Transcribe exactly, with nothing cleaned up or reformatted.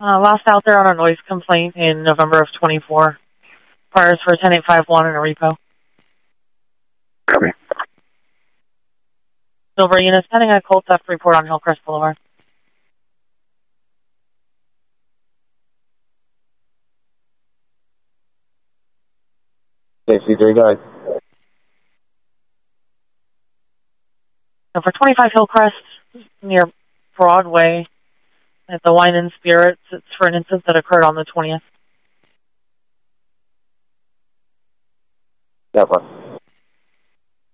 Uh, last out there on a noise complaint in November of twenty-four. Requires for ten eight five one and a repo. Copy. Silver units pending a cold theft report on Hillcrest Boulevard. K C three guys. So for twenty-five Hillcrest, near Broadway, at the Wine and Spirits, it's for an incident that occurred on the twentieth. Yeah,